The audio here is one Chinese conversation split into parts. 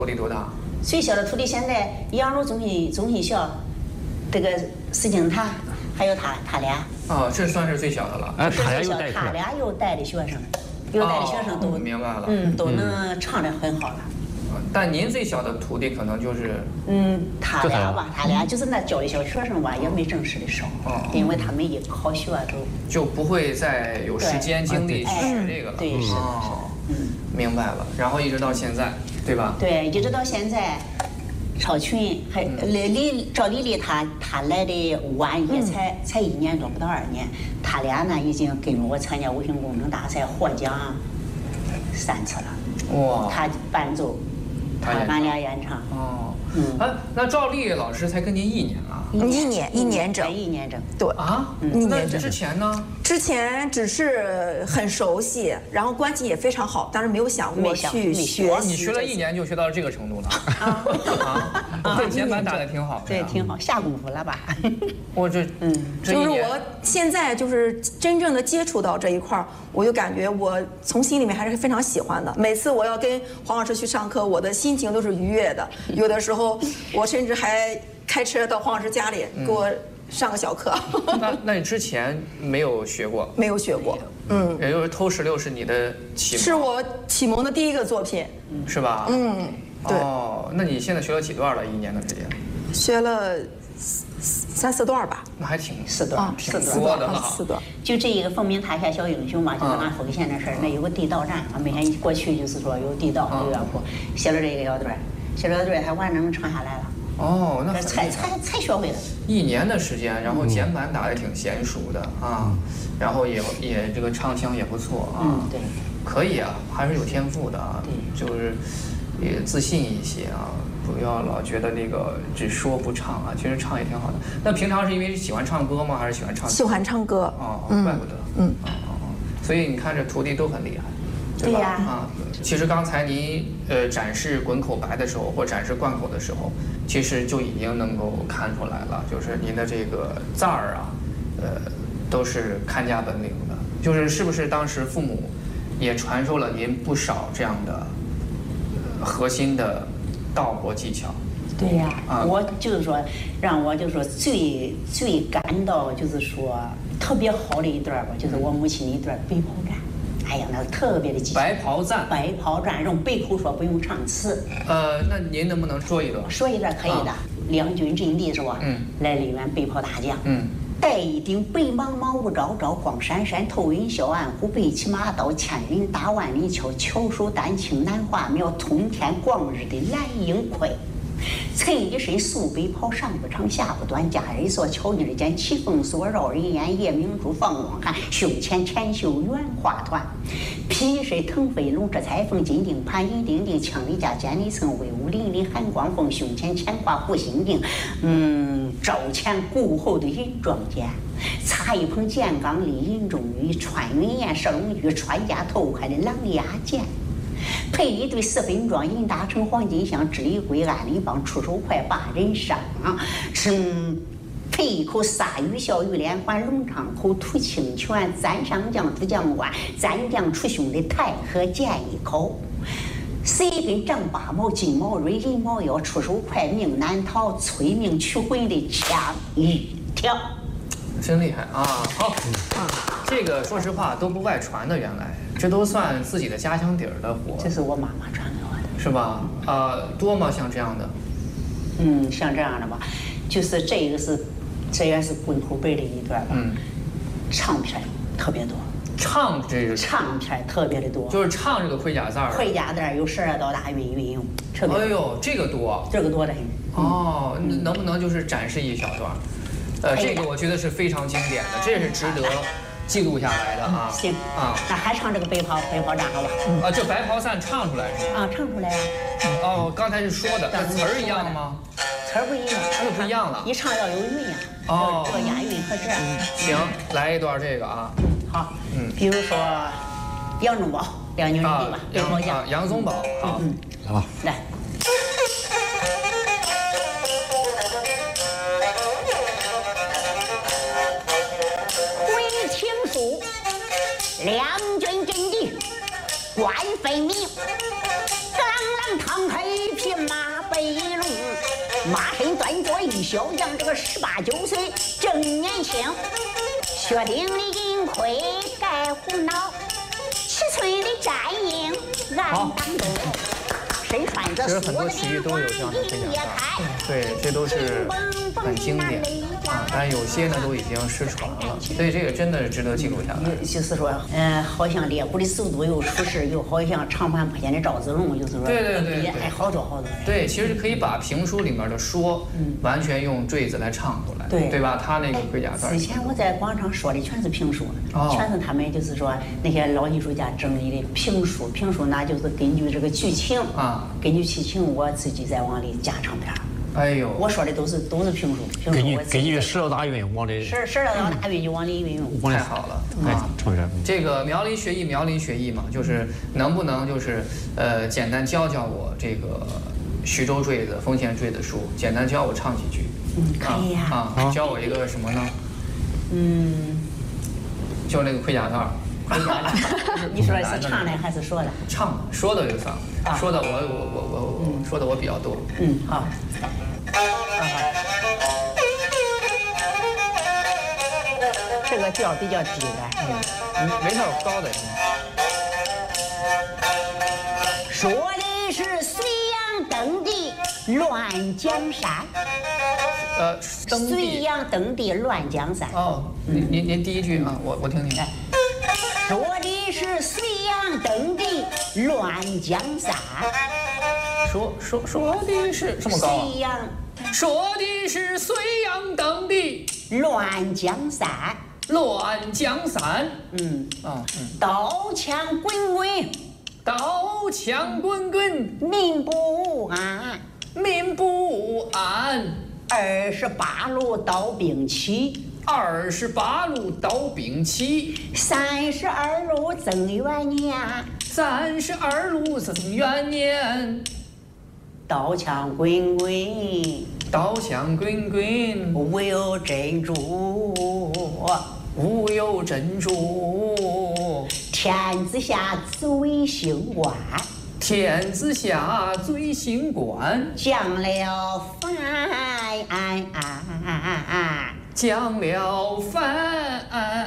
土地多大？ 最小的土地现在杨柳中心校，这个石井塔，还有他俩。 哦，这算是最小的了。 他俩又带他俩又带的学生，都明白了。 都能唱得很好了。 但您最小的徒弟可能就是他俩就是那教的小学生吧，也没正式的上，因为他们一考学就不会再有时间精力去学这个了。 对，是。 明白了。然后一直到现在，对吧？ 对，一直到现在，超群还赵丽丽她来的晚，也才1年多，不到2年。他俩呢已经跟着我参加无形工程大赛获奖3次了。 哇！ 他伴奏。俺俩演唱那赵丽老师才跟您1年啊 ？1年整 ，1年整。 对啊 ，1年整。 之前呢？ 之前只是很熟悉，然后关系也非常好，但是没有想过去学习。 你学了1年就学到这个程度了这键盘打得挺好。 对，挺好，下功夫了吧？ 我就是我现在就是真正的接触到这一块，我就感觉我从心里面还是非常喜欢的。每次我要跟黄老师去上课，我的心情都是愉悦的。有的时候我甚至还开车到黄老师家里给我上个小课。 那你之前没有学过？ 没有学过。 也就是偷石榴是你的启蒙？ 是我启蒙的第一个作品。 是吧？ 对。 那你现在学了几段了？1年的时间？ 学了3、4段吧。 那还挺 4段， 挺多的了。 4段。 就这一个奉明塔下小英雄嘛，就是俺福克县的事儿。那有个地道站，每天过去就是说有地道有乐谱，写了这个小段，还完整唱下来了。 那才学会的。 1年的时间，然后键盘打得挺娴熟的啊，然后也这个唱腔也不错啊。 对。 可以啊，还是有天赋的啊。对。就是也自信一些啊，不要老觉得那个只说不唱啊，其实唱也挺好的。那平常是因为喜欢唱歌吗？还是喜欢唱？ 喜欢唱歌。 怪不得。所以你看这徒弟都很厉害。 对呀。 其实刚才您展示滚口白的时候，或展示贯口的时候，其实就已经能够看出来了，就是您的这个字儿啊，都是看家本领的。是不是当时父母也传授了您不少这样的核心的道国技巧？ 对呀。我就是说，让我就是说最感到就是说特别好的一段吧，就是我母亲的一段北跑站。哎呀，那特别的技巧。白袍站，用北口说，不用唱词。 那您能不能说一段？ 说一段可以的。两军阵地是吧？来了一员北跑大将。戴一顶白茫茫雾昭昭，光闪闪透云霄，暗虎背骑马刀，千云打万里桥，巧手丹青难画描，通天光日的蓝鹰盔。衬一身素北袍，上不长下不短，佳人所巧妮间，奇凤所绕人眼，夜明珠放光寒，胸前前绣圆花团，披身腾飞龙这彩凤，金钉盘银钉钉，枪里架尖里层，威武凛凛寒光凤，胸前牵挂护心镜，招前顾后的银装剑，插一捧剑刚立银中玉，穿云雁射龙玉，穿甲头开的狼牙剑。配一对4分装，银大成黄金箱，支离归按里帮，出手快把人伤。配一口飒雨笑玉连环，龙昌口吐清泉，赞上将出将官，赞将出兄的太和剑一口。11根丈8毛，金毛锐人毛腰，出手快命难逃，催命驱魂的枪一条。 真厉害啊！好，这个说实话都不外传的，原来这都算自己的家乡底儿的活。 这是我妈妈传给我的， 是吧？多吗？像这样的？ 像这样的吧，就是这也是滚口背的一段吧。唱片特别多。 唱片特别的多， 就是唱这个盔甲字儿。 盔甲字儿有12道大运用，特别多。 哎呦，这个多的很。 能不能就是展示一小段？这个我觉得是非常经典的，这是值得记录下来的啊。 行那还唱这个北袍站好吧？ 这白袍散唱出来是吗？ 唱出来呀。 刚才是说的，词儿一样吗？ 词儿不一样， 那就不一样了。 一唱要有韵呀。这个押韵和这。 行，来一段这个啊。 好。比如说杨宗保，两军阵地吧，北袍将。 杨宗保，好。 来吧。 来。两军阵地官分明，朗朗堂开平马身端坐一小将，这个18、19岁正年轻，薛丁的银盔盖虎脑，7寸的战鹰暗当中。身穿着很多曲艺都有这样的配搭，对，这都是很经典啊。但有些呢都已经失传了，所以这个真的是值得记录下来。 就是说，好像列国的首都又出事，又好像长坂坡县的赵子龙，就是说， 对， 哎，好多好多。 对，其实可以把评书里面的说，完全用坠子来唱出来，对吧？他那个盔甲字。 之前我在广场说的全是评书，全是他们就是说那些老艺术家整理的评书，评书那就是根据这个剧情啊。根据剧情，我自己再往里加长片。 哎呦， 我说的都是评书， 根据十道大运往里十道大运就往里运用， 太好了啊！这个苗林学艺嘛，就是能不能就是简单教我这个徐州坠子、丰县坠子书，简单教我唱几句？ 可以呀。 教我一个什么呢？就那个盔甲带。 你说的是唱的还是说的？ 唱的，说的就算了。说的我说的我比较多。 好。这个调比较低的。 没事，高的。 说的是隋炀登帝乱江山。隋炀登帝乱江山。 哦，您第一句啊，我听听。 说的是隋炀登帝乱江山。 说的是这么高啊？说的是隋炀登帝乱江山。 乱江山。 刀枪滚滚。 刀枪滚滚。 民不安。 民不安。 28路刀兵齐。 28路刀兵齐。 32路增元年。 32路增元年。 刀枪滚滚。 刀枪滚滚。 无有珍珠。 无有珍珠。 天子下最星官。 天子下最星官。 降了凡。 降了凡。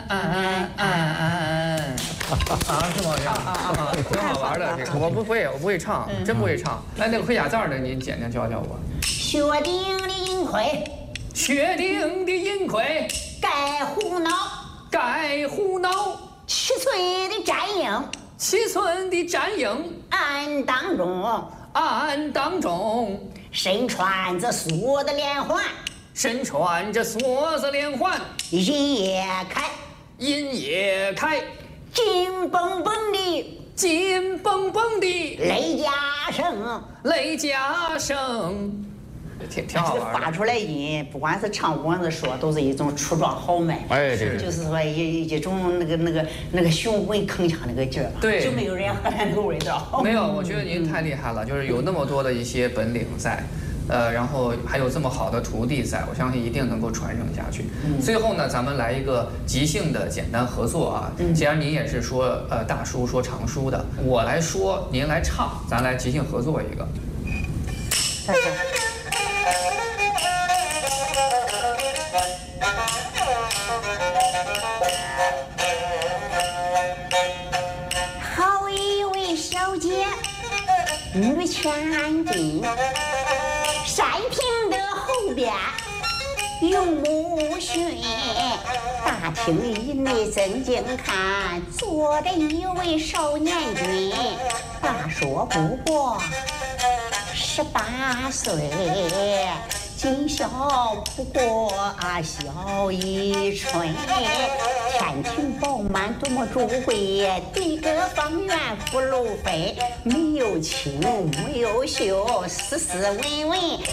这么样挺好玩的。这个我不会唱，真不会唱。来，那个盔甲字的，您简单教教我。 薛丁的银盔。 薛丁的银盔。 盖虎脑。 盖虎脑。 7寸的战鹰。 7寸的战鹰。 暗当中。 暗当中。 身穿着锁的连环。 身穿着锁子连环。 银也开。 银也开。 金蹦蹦的。 金蹦蹦的。 雷家声。 雷家声。挺好玩的。 发出来音，不管是唱，不管是说，都是一种出状豪迈。 哎，对， 就是说一种那个雄浑铿锵那个劲儿。 对， 就没有人河南那个味道。 没有，我觉得您太厉害了，就是有那么多的一些本领在。然后还有这么好的徒弟在，我相信一定能够传承下去。最后呢，咱们来一个即兴的简单合作啊。既然您也是说大书说长书的，我来说，您来唱，咱来即兴合作一个。 好一位小姐，女千金。山亭的后边有木须，大厅以内正经看，坐着一位少年君，话说不过18岁，今宵不过小一春。天庭饱满多么珠贵，对个方圆福禄飞，没有青没有秀，斯斯文文